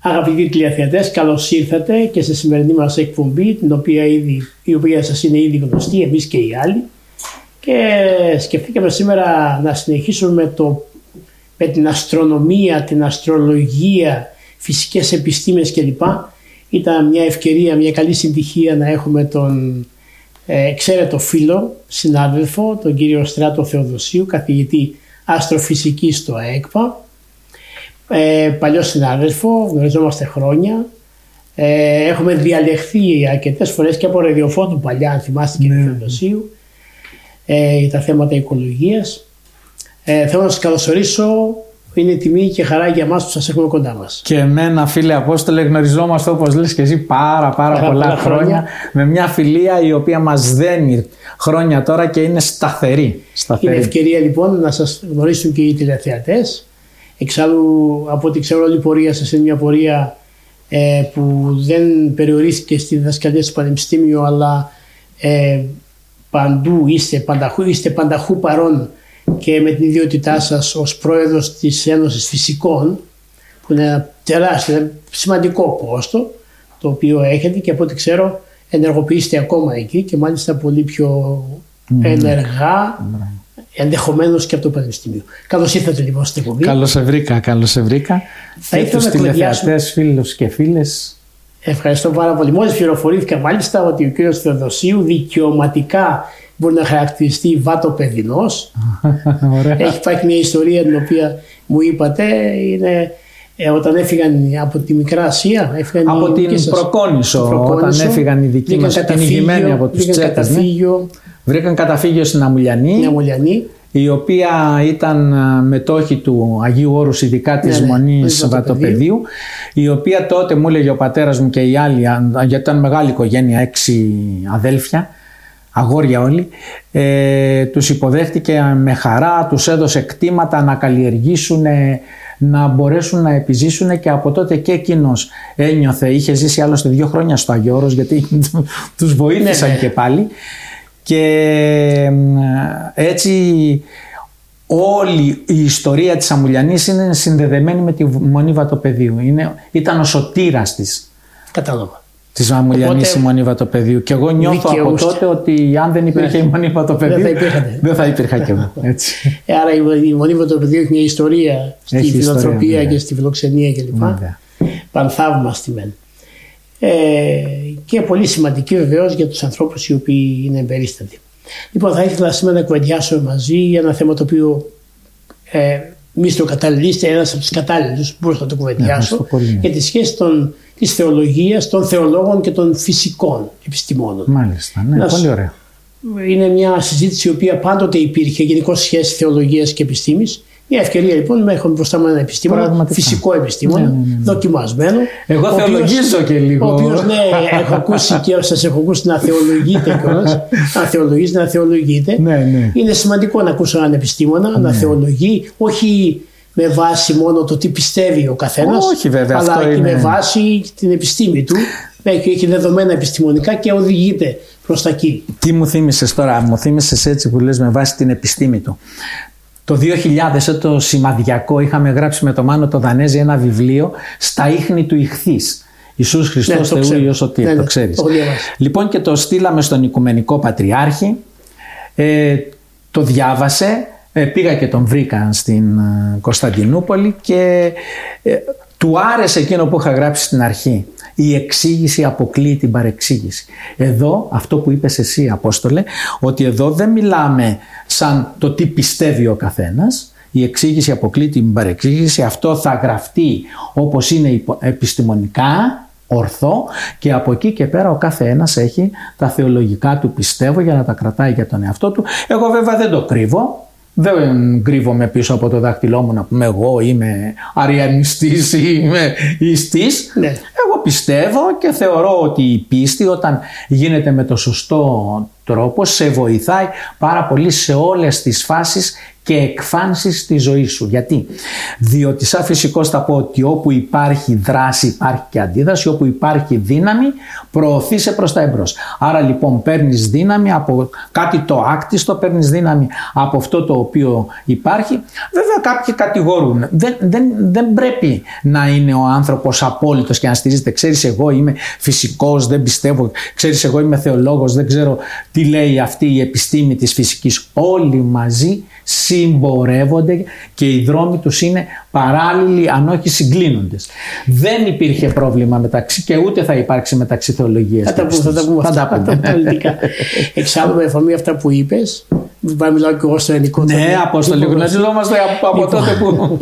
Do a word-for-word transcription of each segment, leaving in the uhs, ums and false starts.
Αγαπητοί τηλεθεατές, καλώς ήρθατε και στη σημερινή μας εκπομπή, την οποία ήδη, η οποία σας είναι ήδη γνωστή, εμείς και οι άλλοι. Και σκεφτήκαμε σήμερα να συνεχίσουμε με, το, με την αστρονομία, την αστρολογία, φυσικές επιστήμες κλπ. Ήταν μια ευκαιρία, μια καλή συντυχία να έχουμε τον ε, εξαίρετο φίλο, συνάδελφο, τον κύριο Στράτο Θεοδοσίου, καθηγητή αστροφυσικής στο ΕΚΠΑ. Ε, παλιό συνάδελφο, γνωριζόμαστε χρόνια. Ε, έχουμε διαλεχθεί αρκετές φορές και από ραδιοφώνου παλιά, αν θυμάστε, κύριε ναι. Θεοδοσίου, ε, για τα θέματα οικολογίας. Ε, θέλω να σας καλωσορίσω. Είναι τιμή και χαρά για εμάς που σας έχουμε κοντά μας. Και εμένα, φίλε Απόστολε, γνωριζόμαστε, όπως λες και εσύ, πάρα πάρα, πάρα πολλά, πολλά χρόνια, χρόνια με μια φιλία η οποία μας δένει χρόνια τώρα και είναι σταθερή. σταθερή. Είναι ευκαιρία λοιπόν να σας γνωρίσουν και οι τηλεθεατές. Εξάλλου, από ό,τι ξέρω, όλη η πορεία σας είναι μια πορεία ε, που δεν περιορίστηκε στη διδασκαλία στο Πανεπιστήμιο, αλλά ε, παντού είστε πανταχού, είστε πανταχού παρόν και με την ιδιότητά σας ως πρόεδρος της Ένωσης Φυσικών, που είναι ένα τεράστιο, ένα σημαντικό πόστο το οποίο έχετε και από ό,τι ξέρω ενεργοποιήσετε ακόμα εκεί και μάλιστα πολύ πιο ενεργά. Mm. Ενδεχομένως και από το Πανεπιστήμιο. Καλώς ήρθατε λοιπόν στην εκπομπή. Καλώς σε βρήκα, καλώς σε βρήκα. Θα και τους τηλεθεατές, φίλους και φίλες. Ευχαριστώ πάρα πολύ. Μόλις πληροφορήθηκα μάλιστα ότι ο κύριος Θεοδοσίου δικαιωματικά μπορεί να χαρακτηριστεί βατοπεδινός. Έχει υπάρχει μια ιστορία την οποία μου είπατε, είναι ε, όταν έφυγαν από τη Μικρά Ασία. Από την Προκόνησο, όταν έφυγαν οι δικοί μας κυνηγημένοι από τους Τσέτες. Βρήκαν καταφύγιο στην Αμουλιανή, Αμουλιανή, η οποία ήταν μετόχη του Αγίου Όρους, ειδικά της ναι, Μονής ναι, Βατοπεδίου, η οποία τότε μου έλεγε ο πατέρας μου και οι άλλοι, γιατί ήταν μεγάλη οικογένεια, έξι αδέλφια, αγόρια όλοι, ε, τους υποδέχτηκε με χαρά, τους έδωσε κτήματα να καλλιεργήσουν, να μπορέσουν να επιζήσουν και από τότε και εκείνος ένιωθε, είχε ζήσει άλλωστε δύο χρόνια στο Αγίου Όρος, γιατί τους βοήθησαν ναι, ναι. και πάλι. Και έτσι όλη η ιστορία της Αμουλιανής είναι συνδεδεμένη με τη Μονή Βατοπεδίου. Είναι, ήταν ο σωτήρας της. Κατάλαβα. Της Αμουλιανής η Μονή Βατοπεδίου. Και εγώ νιώθω δικαιούστε. από τότε ότι αν δεν υπήρχε ναι. η Μονή Βατοπεδίου δεν θα υπήρχα και εγώ. Έτσι. Άρα η Μονή Βατοπεδίου έχει μια ιστορία στη έχει φιλανθρωπία ιστορία, και στη φιλοξενία κλπ. Πανθαύμαστη μεν. Ε, και πολύ σημαντική βεβαίως για τους ανθρώπους οι οποίοι είναι εμπερίστατοι. Λοιπόν, θα ήθελα σήμερα να κουβεντιάσουμε μαζί για ένα θέμα το οποίο ε, εμείς το καταλληλίστε, ένας από τους κατάλληλους που μπορούσα να το κουβεντιάσω, yeah, για τη σχέση των, της θεολογίας, των θεολόγων και των φυσικών επιστημόνων. Μάλιστα, ναι, ένας, πολύ ωραία. Είναι μια συζήτηση η οποία πάντοτε υπήρχε, γενικώς σχέση θεολογίας και επιστήμης. Μια ευκαιρία λοιπόν να έχουμε μπροστά με ένα επιστήμονα, πραγματικά. Φυσικό επιστήμονα, ναι, ναι, ναι. δοκιμασμένο. Εγώ θεολογίζω και λίγο. Ο οποίος, ναι, έχω ακούσει και σας έχω ακούσει να θεολογείτε κιόλας. να θεολογείτε, να θεολογείτε. Ναι, ναι. Είναι σημαντικό να ακούσω έναν επιστήμονα ναι. να θεολογεί, όχι με βάση μόνο το τι πιστεύει ο καθένας, όχι, βέβαια, αλλά αυτό και είναι... με βάση την επιστήμη του. Έχει δεδομένα επιστημονικά και οδηγείται προς τα εκεί. Τι μου θύμισες τώρα, μου θύμισες έτσι που λες με βάση την επιστήμη του. Το δύο χιλιάδες, το σημαδιακό, είχαμε γράψει με το Μάνο το Δανέζι ένα βιβλίο στα ίχνη του Ιχθύς. Ιησούς Χριστός ναι, Θεού Υιός Σωτήρ, ναι, ναι, το ξέρεις. Το λοιπόν και το στείλαμε στον Οικουμενικό Πατριάρχη, ε, το διάβασε, ε, πήγα και τον βρήκα στην ε, Κωνσταντινούπολη και ε, του άρεσε εκείνο που είχα γράψει στην αρχή. Η εξήγηση αποκλείει την παρεξήγηση. Εδώ, αυτό που είπες εσύ Απόστολε, ότι εδώ δεν μιλάμε σαν το τι πιστεύει ο καθένας. Η εξήγηση αποκλείει την παρεξήγηση. Αυτό θα γραφτεί όπως είναι επιστημονικά, ορθό, και από εκεί και πέρα ο κάθε ένας έχει τα θεολογικά του πιστεύω για να τα κρατάει για τον εαυτό του. Εγώ βέβαια δεν το κρύβω. Δεν κρύβομαι πίσω από το δάχτυλό μου να πούμε εγώ είμαι αριανιστής ή είμαι ιστής. Ναι. Εγώ πιστεύω και θεωρώ ότι η πίστη όταν γίνεται με το σωστό τρόπο σε βοηθάει πάρα πολύ σε όλες τις φάσεις και και εκφάνσεις στη ζωή σου. Γιατί? Διότι σαν φυσικός θα πω ότι όπου υπάρχει δράση υπάρχει και αντίδραση, όπου υπάρχει δύναμη προωθείσαι προς τα εμπρός. Άρα λοιπόν παίρνεις δύναμη από κάτι το άκτιστο, παίρνεις δύναμη από αυτό το οποίο υπάρχει. Βέβαια κάποιοι κατηγορούν. Δεν, δεν, δεν πρέπει να είναι ο άνθρωπος απόλυτος και να στηρίζεται. Ξέρεις, εγώ είμαι φυσικός, δεν πιστεύω. Ξέρεις, εγώ είμαι θεολόγος, δεν ξέρω τι λέει αυτή η επιστήμη της φυσικής. Όλοι μαζί συμπορεύονται και οι δρόμοι τους είναι παράλληλοι, αν όχι συγκλίνοντες. Δεν υπήρχε πρόβλημα μεταξύ και ούτε θα υπάρξει μεταξύ θεολογίας. Θα τα πούμε, θα τα πούμε αυτά. Εξάλλου, με αφορμή αυτά που είπες, δεν μιλάω και εγώ στο ελληνικό. Ναι, Απόστολε, γνωριζόμαστε από τότε που...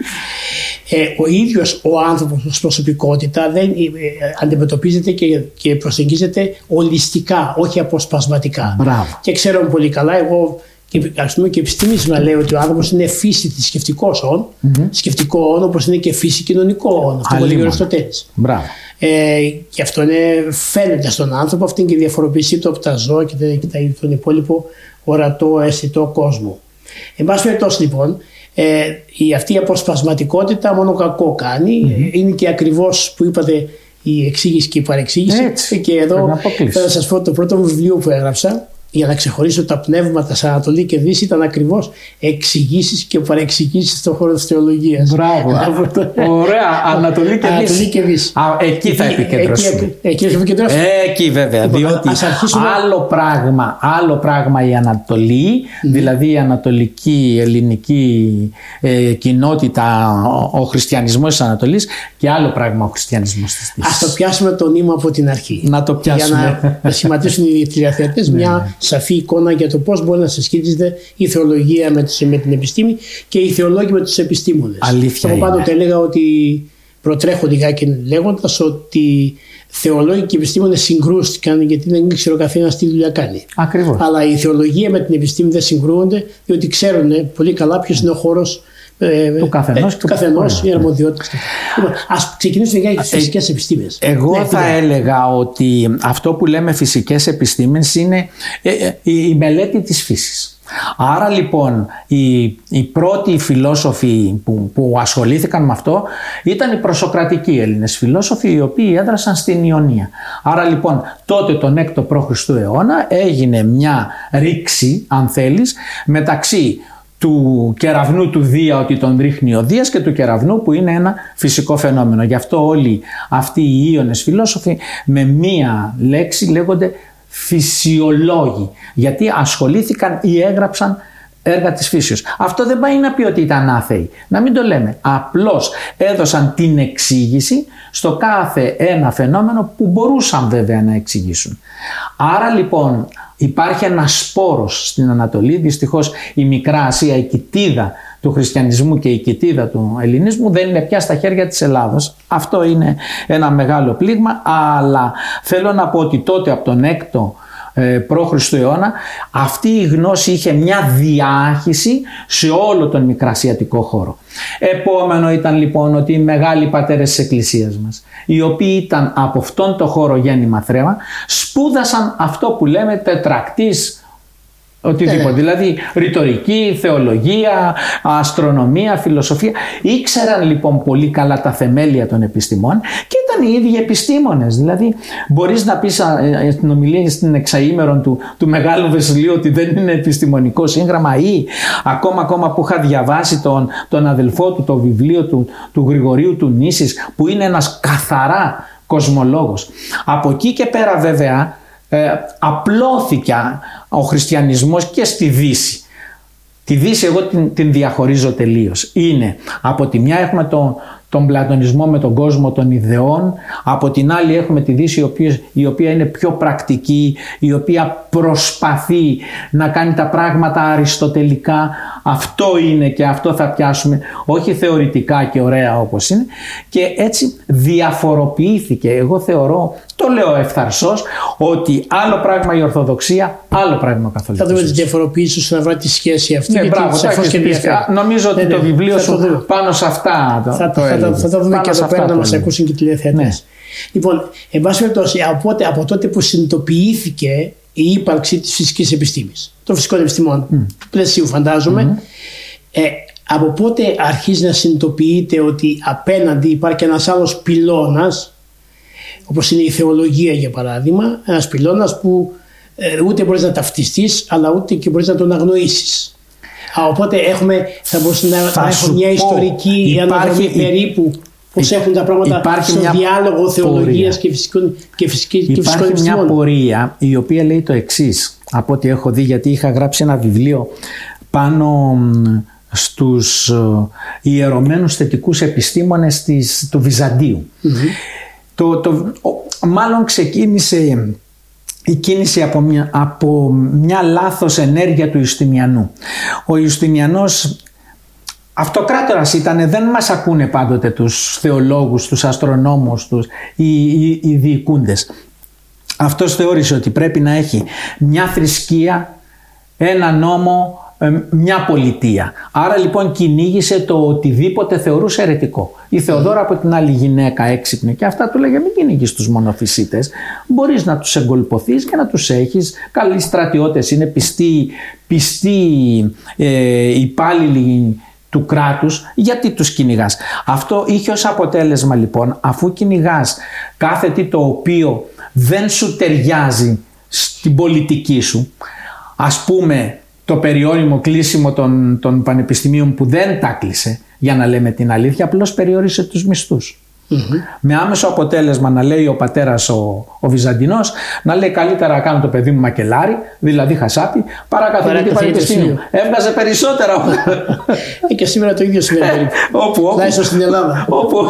Ε, ο ίδιος ο άνθρωπος ως προσωπικότητα δεν ε, αντιμετωπίζεται και, και προσεγγίζεται ολιστικά, όχι αποσπασματικά. Μπράβο. Και ξέρουμε πολύ καλά, εγώ και, ας πούμε, και επιστήμης να λέω ότι ο άνθρωπος είναι φύση της σκεφτικός όν, mm-hmm. σκεφτικό όν όπως είναι και φύση κοινωνικό όν. Αυτό που λέει ο Αριστοτέλης. Μπράβο. Ε, και αυτό είναι, φαίνεται στον άνθρωπο, αυτή είναι και η διαφοροποίησή του από τα ζώα και, και τον υπόλοιπο ορατό, αισθητό κόσμο. Εν πάση περιπτώσει λοιπόν, Ε, η, αυτή η αποσπασματικότητα μόνο κακό κάνει. Mm-hmm. Είναι και ακριβώς που είπατε η εξήγηση και η παρεξήγηση. Έτσι, και εδώ θα σας πω το πρώτο βιβλίο που έγραψα για να ξεχωρίσω τα πνεύματα σε Ανατολή και Δύση ήταν ακριβώς εξηγήσεις και παρεξηγήσεις στον χώρο της θεολογίας. Μπράβο. Ωραία. Ανατολή και Δύση. Ανατολή και Δύση. Α, εκεί θα επικεντρωθούμε. Εκεί, εκεί, εκεί, εκεί βέβαια. Λοιπόν, διότι αρχίσουμε... άλλο, πράγμα, άλλο πράγμα η Ανατολή, mm. δηλαδή η ανατολική ελληνική ε, κοινότητα, ο, ο χριστιανισμός της Ανατολής και άλλο πράγμα ο χριστιανισμός της Δύσης. Ας το πιάσουμε το νήμα από την αρχή. Να το πιάσουμε. Για να, να σχηματίσουν οι τηλεθεατές μια σαφή εικόνα για το πώς μπορεί να συσχετίζεται η θεολογία με, τις, με την επιστήμη και οι θεολόγοι με τους επιστήμονες. Αλήθεια. Εγώ πάντοτε έλεγα ότι προτρέχω λιγάκι λέγοντας ότι θεολόγοι και επιστήμονες συγκρούστηκαν γιατί δεν ήξερε ο καθένας τι δουλειά κάνει. Ακριβώς. Αλλά η θεολογία με την επιστήμη δεν συγκρούονται διότι ξέρουν πολύ καλά ποιος είναι ο χώρος του καθενός, ε, του καθενός οι αρμοδιότητες. Λοιπόν, ας ξεκινήσουμε για τις φυσικές επιστήμες. Εγώ ναι, θα έλεγα ότι αυτό που λέμε φυσικές επιστήμες είναι η μελέτη της φύσης. Άρα λοιπόν οι, οι πρώτοι φιλόσοφοι που, που ασχολήθηκαν με αυτό ήταν οι προσοκρατικοί Έλληνες φιλόσοφοι οι οποίοι έδρασαν στην Ιωνία. Άρα λοιπόν τότε τον έκτο π.Χ. αιώνα έγινε μια ρήξη αν θέλεις μεταξύ του κεραυνού του Δία ότι τον ρίχνει ο Δίας και του κεραυνού που είναι ένα φυσικό φαινόμενο. Γι' αυτό όλοι αυτοί οι Ίωνες φιλόσοφοι με μία λέξη λέγονται φυσιολόγοι, γιατί ασχολήθηκαν ή έγραψαν έργα της φύσεως. Αυτό δεν πάει να πει ότι ήταν άθεοι, να μην το λέμε. Απλώς έδωσαν την εξήγηση στο κάθε ένα φαινόμενο που μπορούσαν βέβαια να εξηγήσουν. Άρα λοιπόν υπάρχει ένας σπόρος στην Ανατολή, δυστυχώς η Μικρά Ασία, η κοιτίδα του χριστιανισμού και η κοιτίδα του ελληνισμού δεν είναι πια στα χέρια της Ελλάδος. Αυτό είναι ένα μεγάλο πλήγμα, αλλά θέλω να πω ότι τότε από τον έκτο π.Χ. αιώνα αυτή η γνώση είχε μια διάχυση σε όλο τον μικρασιατικό χώρο. Επόμενο ήταν λοιπόν ότι οι μεγάλοι πατέρες της Εκκλησίας μας, οι οποίοι ήταν από αυτόν τον χώρο γέννημα θρέμα, σπούδασαν αυτό που λέμε τετρακτής οτιδήποτε, ε. δηλαδή ρητορική, θεολογία, αστρονομία, φιλοσοφία. Ήξεραν λοιπόν πολύ καλά τα θεμέλια των επιστημών και ήταν οι ίδιοι επιστήμονες. Δηλαδή μπορείς να πεις στην ομιλία στην εξαήμερον του, του Μεγάλου Βασιλείου ότι δεν είναι επιστημονικό σύγγραμμα, ή ακόμα, ακόμα που είχα διαβάσει τον, τον αδελφό του το βιβλίο του, του Γρηγορίου του Νήσης που είναι ένας καθαρά κοσμολόγος. Από εκεί και πέρα βέβαια Ε, απλώθηκε ο χριστιανισμός και στη Δύση. Τη Δύση εγώ την, την διαχωρίζω τελείως. Είναι από τη μια έχουμε τον, τον πλατωνισμό με τον κόσμο των ιδεών, από την άλλη έχουμε τη Δύση η οποία, η οποία είναι πιο πρακτική, η οποία προσπαθεί να κάνει τα πράγματα αριστοτελικά. Αυτό είναι και αυτό θα πιάσουμε, όχι θεωρητικά και ωραία όπως είναι, και έτσι διαφοροποιήθηκε. Εγώ θεωρώ, το λέω ευθαρσώς, ότι άλλο πράγμα η Ορθοδοξία, άλλο πράγμα ο Καθολικός. Θα δούμε τις διαφοροποιήσεις ώστε να βρει τη σχέση αυτή. Ναι, μπράβο, νομίζω ότι ναι, ναι, το βιβλίο σου το πάνω σε αυτά το, θα, το θα, θα, θα το δούμε και εδώ πέρα να μας ακούσουν και οι τηλεθεατές. Ναι. Λοιπόν, εν πάση περιπτώσει, από, από τότε που συνειδητοποιήθηκε η ύπαρξη της φυσικής επιστήμης, των φυσικών επιστημών, mm. του πλαισίου φαντάζομαι, mm. Ε, από πότε αρχίζει να συνειδητοποιείτε ότι απέναντι υπάρχει ένας άλλος πυλώνας, όπως είναι η θεολογία για παράδειγμα, ένας πυλώνας που ε, ούτε μπορείς να ταυτιστείς αλλά ούτε και μπορείς να τον αγνοήσεις. Α, οπότε έχουμε, θα μπορούσε να, να έχω μια ιστορική αναδρομή περίπου πώς έχουν τα πράγματα στο διάλογο θεολογίας και φυσικών και φυσικής και φυσικών επιστημών. Υπάρχει μια πορεία η οποία λέει το εξής, από ό,τι έχω δει, γιατί είχα γράψει ένα βιβλίο πάνω στους ιερωμένους θετικούς επιστήμονες της, του Βυζαντίου. Mm-hmm. Το, το, μάλλον ξεκίνησε η κίνηση από μια, από μια λάθος ενέργεια του Ιουστινιανού. Ο Ιουστινιανός αυτοκράτορας ήταν, δεν μας ακούνε πάντοτε τους θεολόγους, τους αστρονόμους, τους, οι, οι, οι διοικούντες. Αυτός θεώρησε ότι πρέπει να έχει μια θρησκεία, ένα νόμο, μια πολιτεία. Άρα λοιπόν κυνήγησε το οτιδήποτε θεωρούσε αιρετικό. Η Θεοδόρα από την άλλη γυναίκα έξυπνη και αυτά του λέγε μην κυνηγείς τους μονοφυσίτες. Μπορείς να τους εγκολποθείς και να τους έχεις. Καλοί στρατιώτες είναι, πιστοί, πιστοί ε, υπάλληλοι του κράτους, γιατί τους κυνηγάς. Αυτό είχε ως αποτέλεσμα λοιπόν, αφού κυνηγάς κάθε τι το οποίο δεν σου ταιριάζει στην πολιτική σου, ας πούμε το περιόριμο κλείσιμο των, των πανεπιστημίων που δεν τα κλείσε, για να λέμε την αλήθεια, απλώς περιόρισε τους μισθούς. Mm-hmm. Με άμεσο αποτέλεσμα να λέει ο πατέρας ο, ο Βυζαντινός, να λέει καλύτερα να κάνω το παιδί μου μακελάρι, δηλαδή χασάπι, παρά καθηγητή πανεπιστήμιου. Έβγαζε περισσότερα. Και σήμερα το ίδιο συμβαίνει. Τουλάχιστον στην Ελλάδα.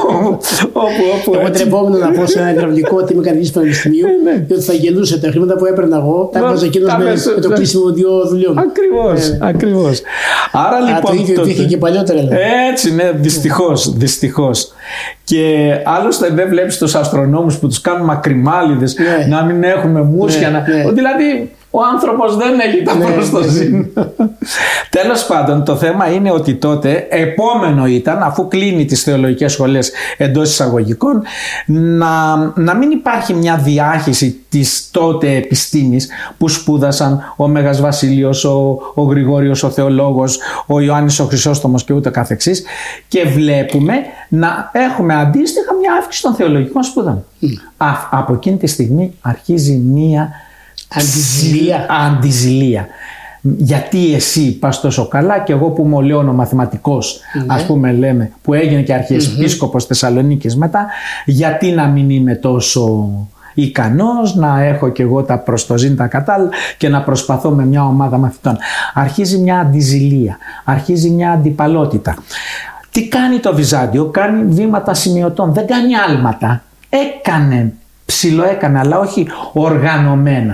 Όπου. Εγώ τρεπόμουν να πω σε ένα υδραυλικό ότι είμαι καθηγητής πανεπιστημίου, διότι θα γελούσε τα χρήματα που έπαιρνα εγώ, τα έβγαζε εκείνος με το κλείσιμο δύο δουλειών. Ακριβώς. Άρα λοιπόν. Το ίδιο υπήρχε και παλιότερα. Έτσι, ναι, δυστυχώς. Και άλλωστε δεν βλέπεις τους αστρονόμους που τους κάνουν μακριμάλιδες, ναι. να μην έχουμε μουσια. Ναι, να... ναι. Δηλαδή ο άνθρωπος δεν έχει τα ναι, προστοσύνη. Ναι. Τέλος πάντων, το θέμα είναι ότι τότε επόμενο ήταν, αφού κλείνει τις θεολογικές σχολές εντός εισαγωγικών, να, να μην υπάρχει μια διάχυση της τότε επιστήμης που σπούδασαν ο Μέγας Βασίλειος, ο, ο Γρηγόριος ο Θεολόγος, ο Ιωάννης ο Χρυσόστομος και ούτε καθεξής, και βλέπουμε να έχουμε αντίστοιχα μια αύξηση των θεολογικών σπουδών. Mm. Α, από εκείνη τη στιγμή αρχίζει μια Αντιζηλία. Αντιζηλία. Γιατί εσύ πας τόσο καλά και εγώ που είμαι ο Λέων ο μαθηματικός, mm-hmm. ας πούμε λέμε, που έγινε και αρχιεπίσκοπος mm-hmm. Θεσσαλονίκης μετά, γιατί να μην είμαι τόσο ικανός, να έχω και εγώ τα προστοζήν τα κατάλληλα και να προσπαθώ με μια ομάδα μαθητών. Αρχίζει μια αντιζηλία, αρχίζει μια αντιπαλότητα. Τι κάνει το Βυζάντιο? Κάνει βήματα σημειωτών, δεν κάνει άλματα. Έκανε ψιλοέκανε, αλλά όχι οργανωμένα.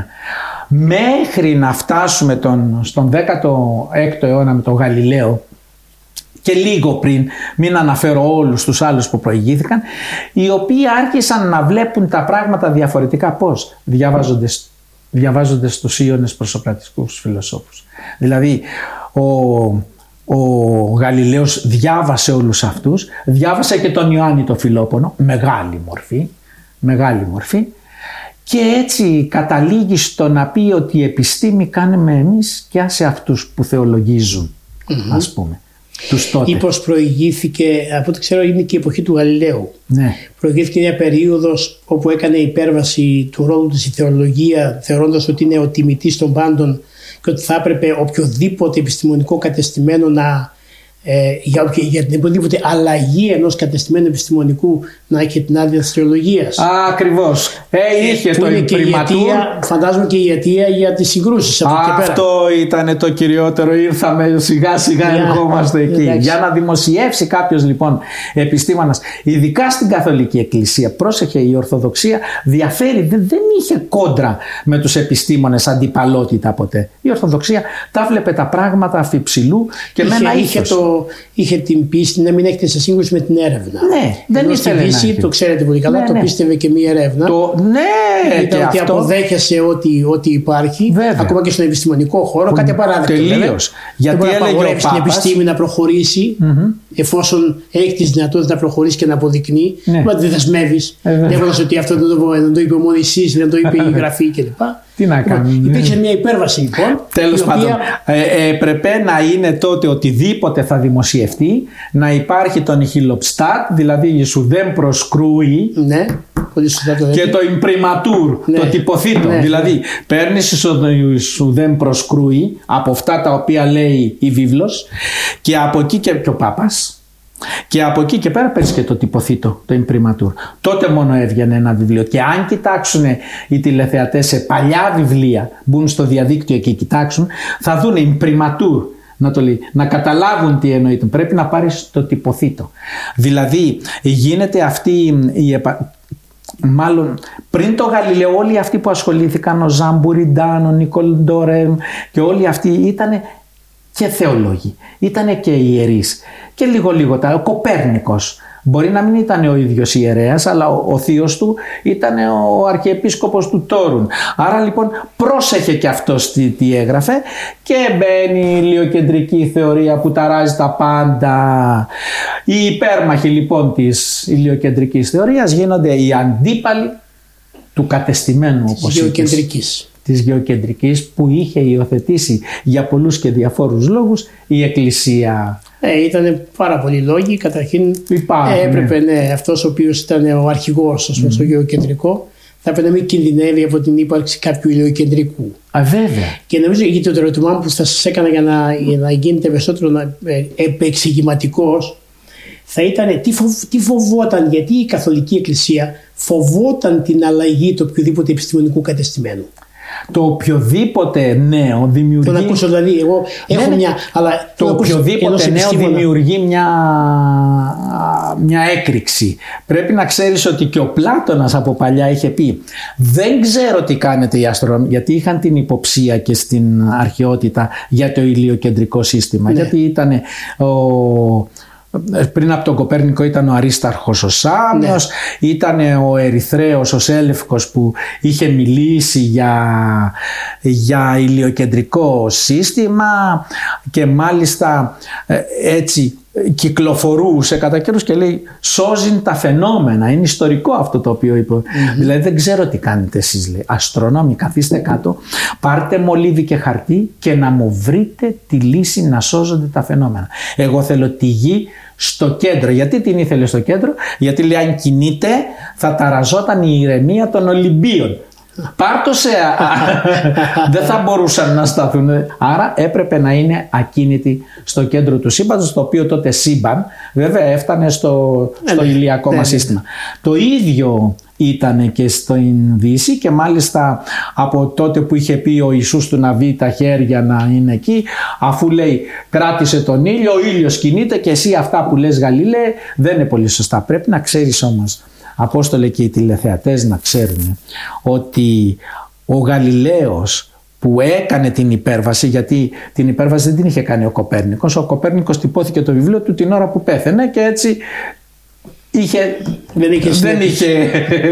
Μέχρι να φτάσουμε τον, στον δέκατο έκτο αιώνα με τον Γαλιλαίο και λίγο πριν, μην αναφέρω όλους τους άλλους που προηγήθηκαν, οι οποίοι άρχισαν να βλέπουν τα πράγματα διαφορετικά. Πώς? Διαβάζοντας, διαβάζοντας τους Ιώνες προσωπρατικούς φιλοσόφους. Δηλαδή ο, ο Γαλιλαίος διάβασε όλους αυτούς, διάβασε και τον Ιωάννη το Φιλόπονο, μεγάλη μορφή, μεγάλη μορφή, και έτσι καταλήγει στο να πει ότι η επιστήμη κάνουμε εμείς και άσε αυτούς που θεολογίζουν, mm-hmm. ας πούμε, τους τότε. Ή πως προηγήθηκε, από ό,τι ξέρω είναι και η εποχή του Γαλιλαίου. Ναι. Προηγήθηκε μια περίοδος όπου έκανε υπέρβαση του ρόλου της η θεολογία, θεωρώντας ότι είναι ο τιμητής των πάντων και ότι θα έπρεπε οποιοδήποτε επιστημονικό κατεστημένο να Ε, για, για την οποιοδήποτε αλλαγή ενός κατεστημένου επιστημονικού να έχει την άδεια της θεολογίας. Ακριβώς. Ε, είχε το Imprimatur. Φαντάζομαι και η αιτία για τις συγκρούσεις. Αυτό ήταν το κυριότερο. Ήρθαμε σιγά σιγά, yeah, ερχόμαστε εκεί. Εντάξει. Για να δημοσιεύσει κάποιος λοιπόν επιστήμονας, ειδικά στην Καθολική Εκκλησία, πρόσεχε, η Ορθοδοξία διαφέρει, δεν, δεν είχε κόντρα με τους επιστήμονες, αντιπαλότητα ποτέ. Η Ορθοδοξία τα βλέπε τα πράγματα αφιψηλού και είχε, με ένα είχε το είχε την πίστη να μην έχετε σε σύγκρουση με την έρευνα. Ναι, δεν ενώ ήθελε στην φύση, το ξέρετε πολύ καλά, ναι, το ναι. πίστευε και μία έρευνα. Το, ναι, ήταν ότι αυτό... αποδέχεσαι ότι, ότι υπάρχει, βέβαια. Ακόμα και στον επιστημονικό χώρο, κάτι απαράδεκτο. Τελείως. Γιατί δεν μπορεί να απαγορεύσει την επιστήμη να προχωρήσει, mm-hmm. εφόσον έχει τη δυνατότητα να προχωρήσει και να αποδεικνύει. Ναι. Μα δεν δεσμεύει, λέγοντα ότι αυτό δεν το, δεν το είπε μόνο εσείς, δεν το είπε η γραφή κλπ. Τι να κάνουμε. Υπήρξε μια υπέρβαση λοιπόν. Τέλος οποία... πάντων, ε, έπρεπε να είναι τότε οτιδήποτε θα δημοσιευτεί, να υπάρχει το nihilobstat, δηλαδή σουδέν προσκρούει. Ναι. Και το imprimatur, ναι. Το τυποθήτο. Ναι. Δηλαδή, παίρνεις σουδέν προσκρούει από αυτά τα οποία λέει η βίβλος και από εκεί και, και ο Πάπας. Και από εκεί και πέρα παίρνεις και το τυποθήτο, το imprimatur. Τότε μόνο έβγαινε ένα βιβλίο. Και αν κοιτάξουν οι τηλεθεατές σε παλιά βιβλία, μπουν στο διαδίκτυο και κοιτάξουν, θα δουν imprimatur. Να, το λέει, να καταλάβουν τι εννοείται. Πρέπει να πάρεις το τυποθήτο. Δηλαδή γίνεται αυτή η επα... Μάλλον πριν το Γαλιλαίο όλοι αυτοί που ασχολήθηκαν, ο Ζαν Μπουριντάν, ο Νικόλ Ντορέμ και όλοι αυτοί ήταν και θεολόγοι, ήταν και ιερείς και λίγο λίγο τα, ο Κοπέρνικος μπορεί να μην ήταν ο ίδιος ιερέας, αλλά ο, ο θείος του ήταν ο αρχιεπίσκοπος του Τόρουν. Άρα λοιπόν πρόσεχε και αυτός τι, τι έγραφε και μπαίνει η ηλιοκεντρική θεωρία που ταράζει τα πάντα. Οι υπέρμαχοι λοιπόν της ηλιοκεντρικής θεωρίας γίνονται οι αντίπαλοι του κατεστημένου, όπως γεωκεντρικής. Της γεωκεντρικής που είχε υιοθετήσει για πολλούς και διαφόρους λόγους η Εκκλησία. Ε, ήταν πάρα πολλοί λόγοι. Καταρχήν Υπάρχει, ε, έπρεπε ναι. Ναι, αυτός ο οποίος ήταν ο αρχηγός, ας πούμε, mm. στο γεωκεντρικό, θα έπρεπε να μην κινδυνεύει από την ύπαρξη κάποιου ηλιοκεντρικού. Α, βέβαια. Και νομίζω γιατί το ερώτημά μου που θα σας έκανα για να, για να γίνετε περισσότερο ε, επεξηγηματικός, θα ήταν τι, φοβ, τι φοβόταν, γιατί η Καθολική Εκκλησία φοβόταν την αλλαγή του οποιοδήποτε επιστημονικού κατεστημένου. Το οποιοδήποτε νέο δημιουργεί. Τον ακούσω, δηλαδή, εγώ έχω ναι, μια. Αλλά το οποιοδήποτε νέο δημιουργεί μια, μια έκρηξη. Πρέπει να ξέρεις ότι και ο Πλάτωνας από παλιά είχε πει: δεν ξέρω τι κάνετε οι αστρονομοί, γιατί είχαν την υποψία και στην αρχαιότητα για το ηλιοκεντρικό σύστημα. Ναι. Γιατί ήταν ο. Πριν από τον Κοπέρνικο ήταν ο Αρίσταρχος ο Σάμιος, ναι. Ήταν ο Ερυθρέος ο Σέλευκος που είχε μιλήσει για, για ηλιοκεντρικό σύστημα και μάλιστα έτσι κυκλοφορούσε κατά καιρούς και λέει σώζει τα φαινόμενα. Είναι ιστορικό αυτό το οποίο είπε. Mm-hmm. Δηλαδή δεν ξέρω τι κάνετε εσείς, λέει. Αστρονόμοι, καθίστε κάτω, πάρτε μολύβι και χαρτί και να μου βρείτε τη λύση να σώζονται τα φαινόμενα. Εγώ θέλω τη γη στο κέντρο. Γιατί την ήθελε στο κέντρο? Γιατί λέει αν κινείται θα ταραζόταν η ηρεμία των Ολυμπίων. Πάρτο σε... δεν θα μπορούσαν να σταθούν. Άρα έπρεπε να είναι ακίνητη στο κέντρο του σύμπαντος, το οποίο τότε σύμπαν βέβαια έφτανε στο, στο ηλιακό μας σύστημα. Το ίδιο ήταν και στην Δύση και μάλιστα από τότε που είχε πει ο Ιησούς του να βγει τα χέρια να είναι εκεί, αφού λέει κράτησε τον ήλιο, ο ήλιος κινείται και εσύ αυτά που λες Γαλιλαίε δεν είναι πολύ σωστά. Πρέπει να ξέρεις όμως, Απόστολε, και οι τηλεθεατές να ξέρουν ότι ο Γαλιλαίος που έκανε την υπέρβαση, γιατί την υπέρβαση δεν την είχε κάνει ο Κοπέρνικος, ο Κοπέρνικος τυπώθηκε το βιβλίο του την ώρα που πέθανε και έτσι είχε, δεν είχε, δεν είχε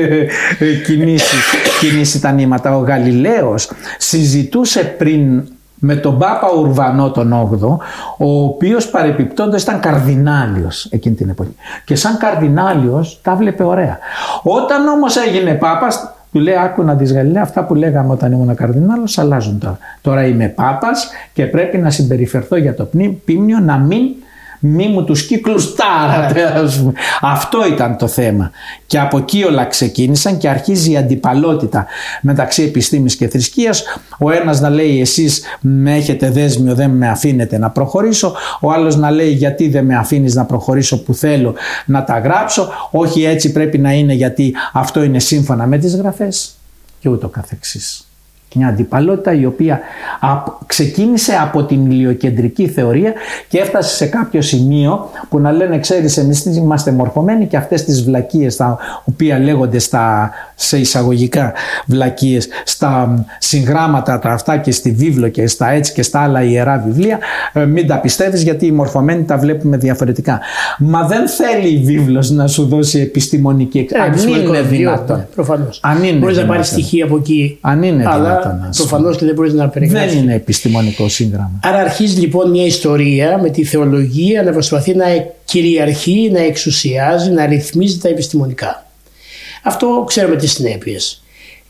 κινήσει, κινήσει τα νήματα. Ο Γαλιλαίος συζητούσε πριν με τον Πάπα Ουρβανό τον όγδοο, ο οποίος παρεπιπτόντως ήταν καρδινάλιος εκείνη την εποχή. Και σαν καρδινάλιος τα βλέπε ωραία. Όταν όμως έγινε Πάπας, του λέει άκου να δεις Γαλιλαία, αυτά που λέγαμε όταν ήμουν καρδινάλος αλλάζουν τώρα. Τώρα είμαι Πάπας και πρέπει να συμπεριφερθώ για το πίμνιο να μην μη μου τους κύκλους τάρατε. Αυτό ήταν το θέμα. Και από εκεί όλα ξεκίνησαν και αρχίζει η αντιπαλότητα μεταξύ επιστήμης και θρησκείας. Ο ένας να λέει εσείς με έχετε δέσμιο, δεν με αφήνετε να προχωρήσω. Ο άλλος να λέει γιατί δεν με αφήνεις να προχωρήσω που θέλω να τα γράψω. Όχι, έτσι πρέπει να είναι γιατί αυτό είναι σύμφωνα με τις γραφές και ούτω καθεξής. Μια αντιπαλότητα η οποία ξεκίνησε από την ηλιοκεντρική θεωρία και έφτασε σε κάποιο σημείο που να λένε ξέρεις εμείς είμαστε μορφωμένοι και αυτές τις βλακίες τα οποία λέγονται στα, σε εισαγωγικά βλακίες στα συγγράμματα τα αυτά και στη βίβλο και στα έτσι και στα άλλα ιερά βιβλία μην τα πιστεύεις γιατί οι μορφωμένοι τα βλέπουμε διαφορετικά. Μα δεν θέλει η βίβλος να σου δώσει επιστημονική εξάρτηση. Αν είναι δυνατόν. Προφανώς. Μπορείς να πάρεις στοιχεία από εκεί. Αν είναι δυνατόν. Προφανώς και δεν μπορείς να περιγράψεις. Δεν είναι επιστημονικό σύγγραμμα. Άρα αρχίζει λοιπόν μια ιστορία με τη θεολογία να προσπαθεί να κυριαρχεί, να εξουσιάζει, να ρυθμίζει τα επιστημονικά. Αυτό ξέρουμε τις συνέπειες.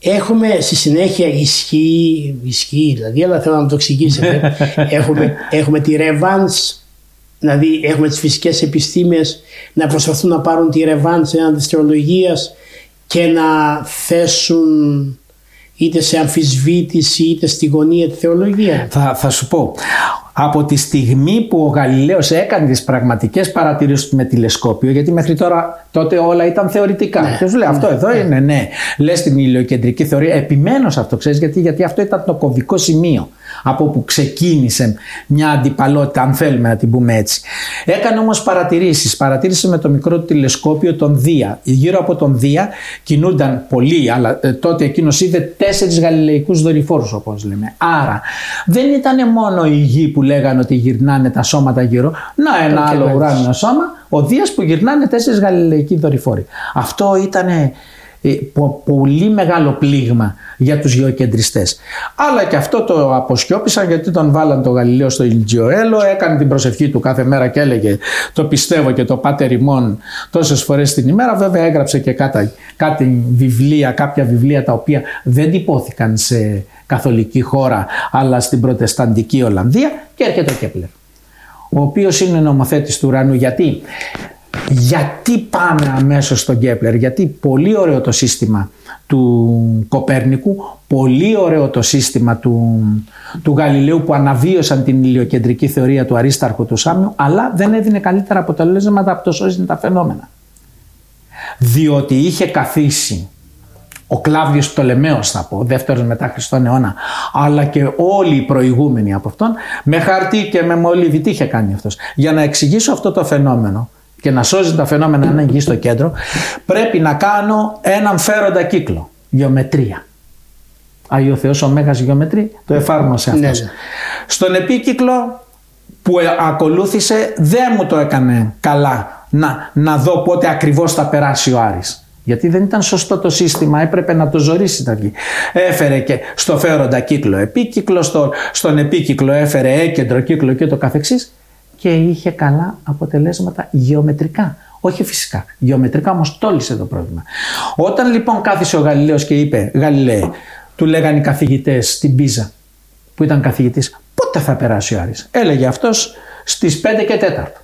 Έχουμε στη συνέχεια ισχύει, ισχύει δηλαδή, αλλά θέλω να μου το εξηγήσετε. έχουμε, έχουμε τη ρεβάνς, δηλαδή έχουμε τις φυσικές επιστήμες να προσπαθούν να πάρουν τη ρεβάνς έναντι της θεολογίας και να θέσουν είτε σε αμφισβήτηση είτε στη γωνία τη θεολογία. Θα, θα σου πω. Από τη στιγμή που ο Γαλιλαίος έκανε τις πραγματικές παρατηρήσεις του με τηλεσκόπιο, γιατί μέχρι τώρα τότε όλα ήταν θεωρητικά. Ναι, και σου λέει, ναι, αυτό εδώ ναι. είναι, ναι. Λες την ηλιοκεντρική θεωρία. Επιμένω σε αυτό, ξέρεις γιατί, γιατί αυτό ήταν το κομβικό σημείο από όπου ξεκίνησε μια αντιπαλότητα, αν θέλουμε να την πούμε έτσι. Έκανε όμως παρατηρήσεις. Παρατήρησε με το μικρό του τηλεσκόπιο τον Δία. Γύρω από τον Δία κινούνταν πολλοί, αλλά ε, τότε εκείνος είδε τέσσερις γαλιλαϊκούς δορυφόρους, όπως λέμε. Άρα δεν ήταν μόνο η γη που λέγανε ότι γυρνάνε τα σώματα γύρω. Να ένα το άλλο ουράνιο σώμα, ο Δίας που γυρνάνε τέσσερις γαλιλαϊκοί δορυφόροι. Αυτό ήταν ε, πο, πολύ μεγάλο πλήγμα για τους γεωκεντριστές. Αλλά και αυτό το αποσκιώπησαν, γιατί τον βάλαν το Γαλιλαίο στο Ιλτζιοέλο, έκανε την προσευχή του κάθε μέρα και έλεγε το πιστεύω και το πάτερ ημών τόσες φορές την ημέρα. Βέβαια έγραψε και κάτι, κάτι βιβλία, κάποια βιβλία τα οποία δεν τυπώθηκαν σε καθολική χώρα αλλά στην προτεσταντική Ολλανδία, και έρχεται ο Κέπλερ, ο οποίος είναι νομοθέτης του ουρανού. Γιατί, γιατί πάμε αμέσως στον Κέπλερ? Γιατί πολύ ωραίο το σύστημα του Κοπέρνικου, πολύ ωραίο το σύστημα του, του Γαλιλαίου που αναβίωσαν την ηλιοκεντρική θεωρία του Αρίσταρχου του Σάμιου, αλλά δεν έδινε καλύτερα αποτελέσματα από το σώζει τα φαινόμενα. Διότι είχε καθίσει ο Κλάβδιος Πτολεμαίος, θα πω, δεύτερος μετά Χριστόν αιώνα, αλλά και όλοι οι προηγούμενοι από αυτόν, με χαρτί και με μολύβι. Τι είχε κάνει αυτός? Για να εξηγήσω αυτό το φαινόμενο και να σώζει τα φαινόμενα να είναι στο κέντρο, πρέπει να κάνω έναν φέροντα κύκλο, γεωμετρία. Άγιο Θεός ο Μέγας γεωμετρή το εφάρμοσε αυτός. Ναι. Στον επίκυκλο που ακολούθησε δεν μου το έκανε καλά να, να δω πότε ακριβώς θα περάσει ο Άρης. Γιατί δεν ήταν σωστό το σύστημα, έπρεπε να το ζωρίσει τα βγει. Έφερε και στο φέροντα κύκλο επίκυκλο, στο, στον επίκυκλο έφερε έκεντρο κύκλο και το καθεξής, και είχε καλά αποτελέσματα γεωμετρικά. Όχι φυσικά, γεωμετρικά όμως τόλισε το πρόβλημα. Όταν λοιπόν κάθισε ο Γαλιλαίος και είπε, Γαλιλαίε, του λέγανε οι καθηγητές στην Πίζα, που ήταν καθηγητής, πότε θα περάσει ο Άρης? Έλεγε αυτός στις πέντε και τέταρτο.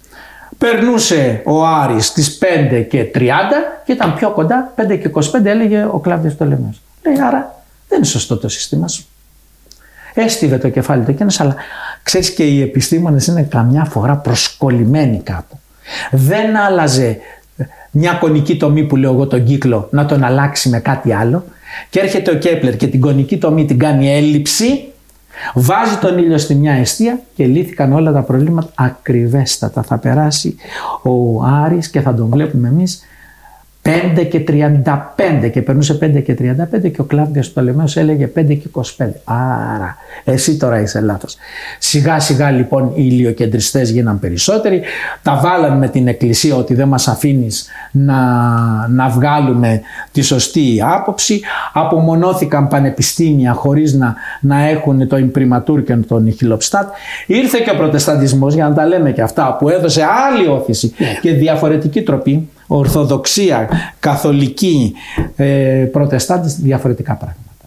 Περνούσε ο Άρης στις πέντε και τριάντα και ήταν πιο κοντά, πέντε και είκοσι πέντε, έλεγε ο Κλάβδιος Πτολεμαίος. Λέει, άρα δεν είναι σωστό το σύστημα σου. Έστειβε το κεφάλι του εκείνος, αλλά ξέρεις και οι επιστήμονες είναι καμιά φορά προσκολλημένοι κάπου. Δεν άλλαζε μια κονική τομή που λέω εγώ τον κύκλο να τον αλλάξει με κάτι άλλο, και έρχεται ο Κέπλερ και την κονική τομή την κάνει έλλειψη, βάζει τον ήλιο στη μια εστία και λύθηκαν όλα τα προβλήματα ακριβέστατα. Θα περάσει ο Άρης και θα τον βλέπουμε εμείς πέντε και τριάντα πέντε, και περνούσε πέντε και τριάντα πέντε και ο Κλάβδιος Πτολεμαίος έλεγε πέντε και είκοσι πέντε. Άρα εσύ τώρα είσαι λάθος. Σιγά σιγά λοιπόν οι ηλιοκεντριστές γίναν περισσότεροι, τα βάλαν με την εκκλησία ότι δεν μας αφήνεις να, να βγάλουμε τη σωστή άποψη, απομονώθηκαν πανεπιστήμια χωρίς να, να έχουν το Ιμπρηματούρ και τον Νιχιλοπστάτ. Ήρθε και ο προτεσταντισμός, για να τα λέμε και αυτά, που έδωσε άλλη όθηση και διαφορετική τροπή. Ορθοδοξία, καθολική, ε, προτεστάντες, διαφορετικά πράγματα.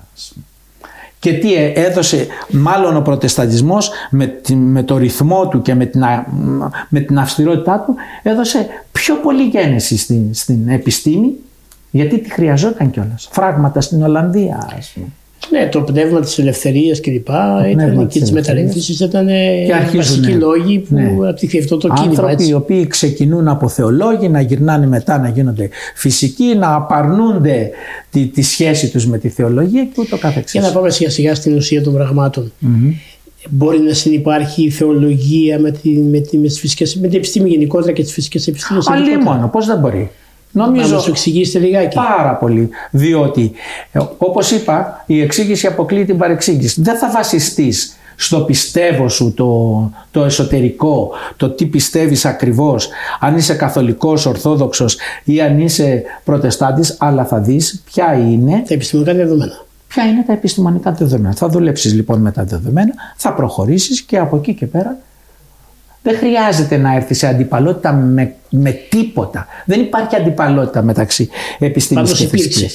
Και τι έδωσε, μάλλον ο προτεσταντισμός με, με το ρυθμό του και με την, με την αυστηρότητά του έδωσε πιο πολύ γένεση στην, στην επιστήμη, γιατί τη χρειαζόταν κιόλας. Φράγματα στην Ολλανδία, ας πούμε. Ναι, το πνεύμα της ελευθερίας και λοιπά, ήταν, και της μεταρρύθμισης ήταν οι βασικοί λόγοι που ναι. απτυχθεί το κίνημα. Άνθρωποι έτσι. οι οποίοι ξεκινούν από θεολόγοι, να γυρνάνε μετά να γίνονται φυσικοί, να απαρνούνται τη, τη σχέση τους με τη θεολογία και ούτω καθεξής. Για να πάμε σιγά σιγά στην ουσία των πραγμάτων. Mm-hmm. Μπορεί να συνυπάρχει η θεολογία με, τη, με, τη, με, τις φυσικές, με την επιστήμη γενικότερα και τις φυσικές επιστήμες. Αλλή μόνο, πώς δεν μπορεί. Νομίζω να σου εξηγήσετε λιγάκι. Πάρα πολύ. Διότι, όπως είπα, η εξήγηση αποκλείει την παρεξήγηση. Δεν θα βασιστείς στο πιστεύω σου, το, το εσωτερικό, το τι πιστεύεις ακριβώς, αν είσαι καθολικός, ορθόδοξος ή αν είσαι προτεστάντης, αλλά θα δεις ποια είναι τα επιστημονικά δεδομένα. Ποια είναι τα επιστημονικά δεδομένα. Θα δουλέψεις λοιπόν με τα δεδομένα, θα προχωρήσεις και από εκεί και πέρα δεν χρειάζεται να έρθει σε αντιπαλότητα με, με τίποτα. Δεν υπάρχει αντιπαλότητα μεταξύ επιστήμης και φυσικής.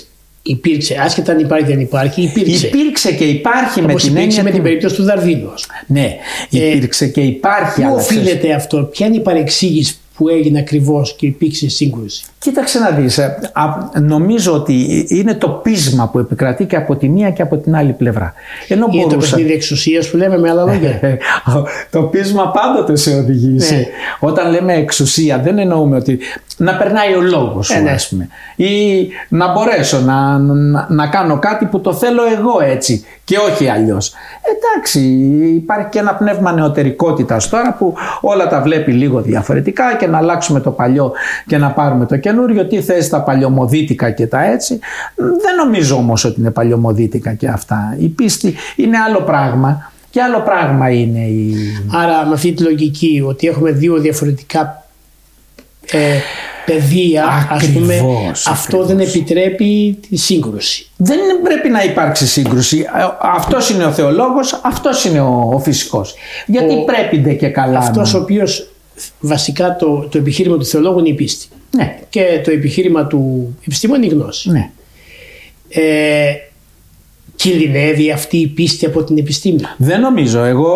Υπήρξε, άσχετα αν υπάρχει δεν υπάρχει, υπήρξε. Υπήρξε και υπάρχει. Όπως με την έννοια με του... την περίπτωση του Δαρβίνου. Ναι, υπήρξε ε, και υπάρχει. Πού οφείλεται αυτό, ποια είναι η παρεξήγηση που έγινε ακριβώς και υπήρξε σύγκρουση? Κοίταξε να δεις, νομίζω ότι είναι το πείσμα που επικρατεί και από τη μία και από την άλλη πλευρά. Ενώ είναι μπορούσα... το παιχνίδι εξουσίας που λέμε με άλλα λόγια. Το πείσμα πάντοτε σε οδηγεί. Ναι. Όταν λέμε εξουσία δεν εννοούμε ότι να περνάει ο λόγος σου, ε, ναι. ας πούμε, ή να μπορέσω να, να, να κάνω κάτι που το θέλω εγώ έτσι και όχι αλλιώς. Εντάξει, υπάρχει και ένα πνεύμα νεωτερικότητας τώρα που όλα τα βλέπει λίγο διαφορετικά και να αλλάξουμε το παλιό και να πάρουμε το καινούριο. Τι θες τα παλιωμοδίτικα και τα έτσι? Δεν νομίζω όμως ότι είναι παλιωμοδίτικα και αυτά. Η πίστη είναι άλλο πράγμα και άλλο πράγμα είναι η... Άρα με αυτή τη λογική ότι έχουμε δύο διαφορετικά ε, παιδεία, ακριβώς, ας πούμε, ακριβώς. Αυτό δεν επιτρέπει τη σύγκρουση. Δεν πρέπει να υπάρξει σύγκρουση. Αυτός είναι ο θεολόγος, αυτός είναι ο, ο φυσικός. Γιατί ο, πρέπει ντε και καλά. Αυτός ο οποίος βασικά το, το επιχείρημα του θεολόγου είναι η πίστη. Ναι. Και το επιχείρημα του επιστήμονα είναι η γνώση. Ναι. Ε, κινδυνεύει αυτή η πίστη από την επιστήμη? Δεν νομίζω. Εγώ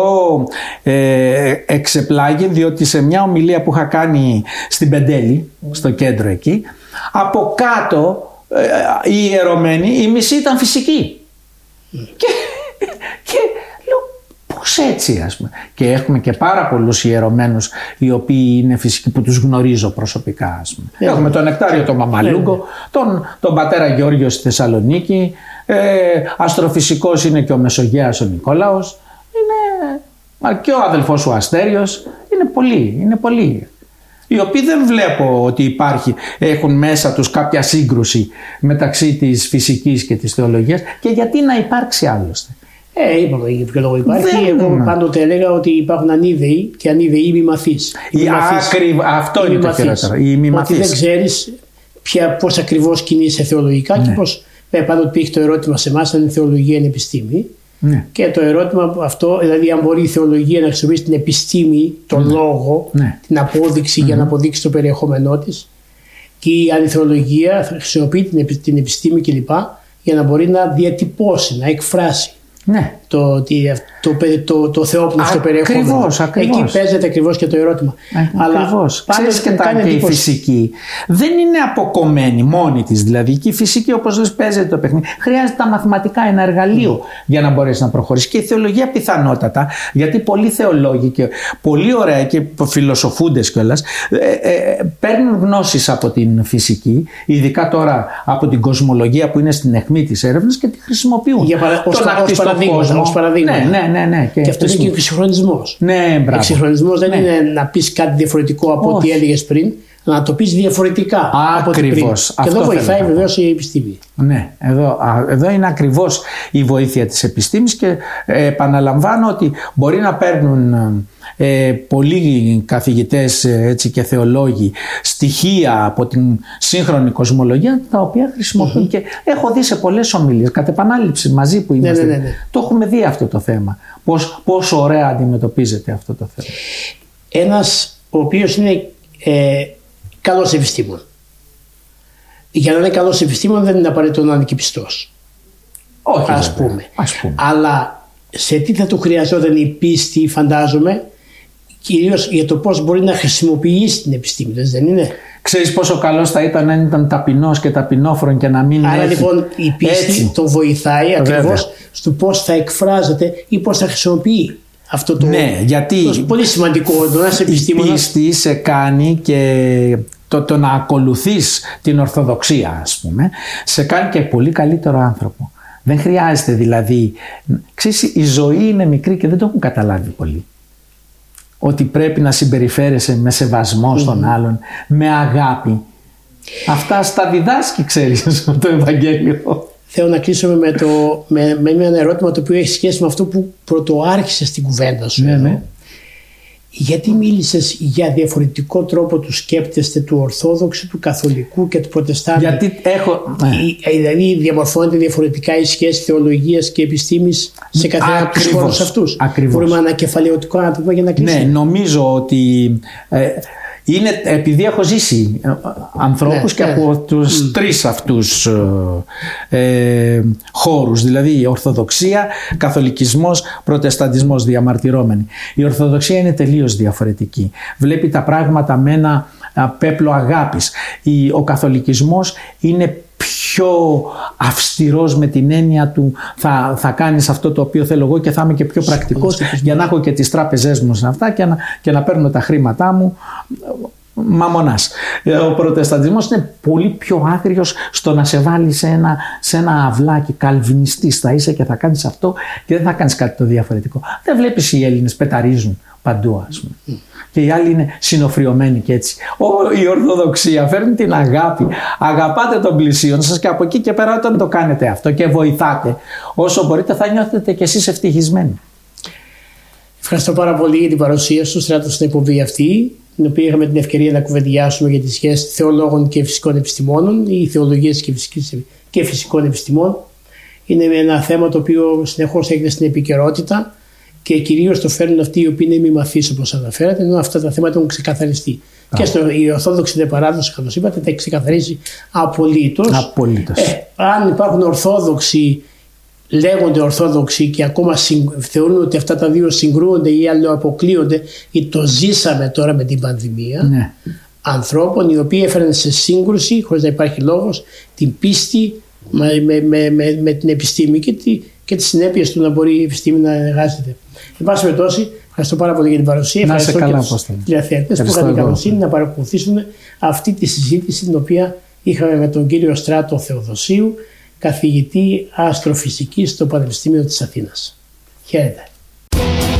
ε, εξεπλάγει διότι σε μια ομιλία που είχα κάνει στην Πεντέλη, mm. στο κέντρο εκεί, από κάτω ε, οι ιερωμένοι, η μισή ήταν φυσική. Mm. Και, και λέω πώς έτσι, ας πούμε. Και έχουμε και πάρα πολλούς ιερωμένους οι οποίοι είναι φυσικοί που τους γνωρίζω προσωπικά, ας πούμε. Yeah. Έχουμε τον Νεκτάριο τον Μαμαλούγκο, yeah. τον, τον πατέρα Γεώργιο στη Θεσσαλονίκη. Ε, αστροφυσικός είναι και ο Μεσογέας ο Νικόλαος, είναι και ο αδελφός ο Αστέριος, είναι πολλοί, είναι πολλοί οι οποίοι δεν βλέπω ότι υπάρχει, έχουν μέσα τους κάποια σύγκρουση μεταξύ της φυσικής και της θεολογίας, και γιατί να υπάρξει άλλωστε. Ε, είπαμε για ποιο λόγο υπάρχει. Δεν... Εγώ πάντοτε έλεγα ότι υπάρχουν ανίδεοι και ανίδεοι μη μαθείς. Άκρη... Αυτό είναι το χειρότερο. Ότι δεν ξέρεις πώς ακριβώς κινείσαι θεολογικά, ναι. Και πώς. Ε, πάντοτε υπήρχε το ερώτημα σε εμάς αν η θεολογία είναι επιστήμη. Ναι. Και το ερώτημα αυτό, δηλαδή αν μπορεί η θεολογία να χρησιμοποιήσει την επιστήμη, τον ναι. λόγο, ναι. την απόδειξη mm-hmm. για να αποδείξει το περιεχόμενό της, και αν η θεολογία χρησιμοποιεί την, την επιστήμη κλπ. Για να μπορεί να διατυπώσει, να εκφράσει ναι. το, το, το, το, το θεόπνευστο περιεχόμενο. Ακριβώς, ακριβώς. Εκεί παίζεται ακριβώς και το ερώτημα. Ακριβώς. Ξέρεις και, τα, και η φυσική δεν είναι αποκομμένη μόνη της. Δηλαδή και η φυσική, όπως λες, παίζεται το παιχνίδι. Χρειάζεται τα μαθηματικά, ένα εργαλείο mm. για να μπορέσει να προχωρήσει. Και η θεολογία πιθανότατα, γιατί πολλοί θεολόγοι και πολύ ωραία και φιλοσοφούντες κιόλας ε, ε, παίρνουν γνώσεις από την φυσική, ειδικά τώρα από την κοσμολογία που είναι στην αιχμή της έρευνας, και τη χρησιμοποιούν. Για παρα... ως, ως παραδείγμα. Ως παραδείγμα. Ναι, ναι, ναι, ναι. Και, και αυτό είναι και ο εξυγχρονισμός. Ναι, μπράβο. Ο εξυγχρονισμός δεν ναι. είναι να πεις κάτι διαφορετικό από ό,τι έλεγες πριν, να το πεις διαφορετικά. Ακριβώς. Και εδώ βοηθάει βεβαίως η επιστήμη. Ναι, εδώ, α, εδώ είναι ακριβώς η βοήθεια της επιστήμης, και ε, επαναλαμβάνω ότι μπορεί να παίρνουν ε, πολλοί καθηγητές έτσι, και θεολόγοι στοιχεία από την σύγχρονη κοσμολογία, τα οποία χρησιμοποιούν mm-hmm. και έχω δει σε πολλές ομιλίες κατ' επανάληψη μαζί που είμαστε. Ναι, ναι, ναι, ναι. Το έχουμε δει αυτό το θέμα. Πώς, πόσο ωραία αντιμετωπίζεται αυτό το θέμα. Ένας ο οποίος είναι ε, καλός επιστήμον. Για να είναι καλός επιστήμον δεν είναι απαραίτητο να είναι και πιστός. Όχι, ας πούμε. ας πούμε. Αλλά σε τι θα του χρειαζόταν η πίστη, φαντάζομαι, κυρίως για το πώς μπορεί να χρησιμοποιήσει την επιστήμη, δεν είναι? Ξέρεις πόσο καλός θα ήταν αν ήταν ταπεινός και ταπεινόφρον και να μην Άρα έχει... λοιπόν η πίστη έτσι τον βοηθάει ακριβώς στο πώς θα εκφράζεται ή πώς θα χρησιμοποιεί αυτό το, ναι, γιατί το πολύ σημαντικό το να είσαι επιστήμονας. Η πίστη σε κάνει και το, το να ακολουθείς την Ορθοδοξία, ας πούμε, σε κάνει και πολύ καλύτερο άνθρωπο. Δεν χρειάζεται δηλαδή... Ξέρεις, η ζωή είναι μικρή και δεν το έχουν καταλάβει πολύ. Ότι πρέπει να συμπεριφέρεσαι με σεβασμό mm. στον άλλον, με αγάπη. Αυτά στα διδάσκει, ξέρεις, το Ευαγγέλιο. Θέλω να κλείσουμε με, το, με, με ένα ερώτημα το οποίο έχει σχέση με αυτό που πρωτοάρχισε στην κουβέντα σου. Ναι, ναι. Γιατί μίλησες για διαφορετικό τρόπο του σκέπτεστε του Ορθόδοξου, του Καθολικού και του Προτεστάντη? Γιατί έχω... Δηλαδή διαμορφώνεται διαφορετικά η σχέση θεολογίας και επιστήμης σε καθένα από τους χώρους αυτούς. Ακριβώς. Μπορούμε ανακεφαλαιωτικό να το πούμε για να κλείσουμε. Ναι, νομίζω ότι ε, Είναι επειδή έχω ζήσει ανθρώπους ναι, και ναι. από τους mm. τρεις αυτούς ε, χώρους, δηλαδή Ορθοδοξία, Καθολικισμός, Προτεσταντισμός διαμαρτυρώμενοι. Η Ορθοδοξία είναι τελείως διαφορετική. Βλέπει τα πράγματα με ένα πέπλο αγάπης. Ο Καθολικισμός είναι πιο αυστηρός με την έννοια του θα, θα κάνεις αυτό το οποίο θέλω εγώ και θα είμαι και πιο πρακτικός για να έχω και τις τράπεζές μου σε αυτά και να, και να παίρνω τα χρήματά μου μαμονάς. Ο Προτεσταντισμός είναι πολύ πιο άγριος στο να σε βάλει σε ένα, σε ένα αυλάκι, καλβινιστής θα είσαι και θα κάνεις αυτό και δεν θα κάνεις κάτι το διαφορετικό. Δεν βλέπεις οι Έλληνες πεταρίζουν παντού, ας πούμε. Mm. Και οι άλλοι είναι συνοφριωμένοι και έτσι. Ο, η Ορθοδοξία φέρνει την αγάπη. Αγαπάτε τον πλησίον σας και από εκεί και πέρα όταν το κάνετε αυτό και βοηθάτε όσο μπορείτε θα νιώθετε κι εσείς ευτυχισμένοι. Ευχαριστώ πάρα πολύ για την παρουσία σου Στράτο στην εκπομπή αυτή, την οποία είχαμε την ευκαιρία να κουβεντιάσουμε για τη σχέση θεολόγων και φυσικών επιστημόνων ή θεολογίας και φυσικών επιστημών. Είναι ένα θέμα το οποίο συνεχώς έρχεται στην επικαιρότητα και κυρίως το φέρνουν αυτοί οι οποίοι είναι μη μαθείς, όπως αναφέρατε, ενώ αυτά τα θέματα έχουν ξεκαθαριστεί. Ah. Και στο, η Ορθόδοξη παράδοση, όπως είπατε, τα έχει ξεκαθαρίσει απολύτως. Απολύτως. Ε, αν υπάρχουν Ορθόδοξοι, λέγονται Ορθόδοξοι και ακόμα συγκ, θεωρούν ότι αυτά τα δύο συγκρούονται ή άλλο αποκλείονται, ή το ζήσαμε τώρα με την πανδημία, ναι. ανθρώπων οι οποίοι έφεραν σε σύγκρουση, χωρίς να υπάρχει λόγος, την πίστη με, με, με, με, με την επιστήμη και, τη, και τις συνέπειες του να μπορεί η επιστήμη να εργάζεται. Εν πάση περιπτώσει, ευχαριστώ πάρα πολύ για την παρουσία. Να ευχαριστώ καλά, και τους τηλεθεατές που είχαν την καλοσύνη να παρακολουθήσουν αυτή τη συζήτηση την οποία είχαμε με τον κύριο Στράτο Θεοδοσίου, καθηγητή αστροφυσικής στο Πανεπιστήμιο της Αθήνας. Χαίρετε.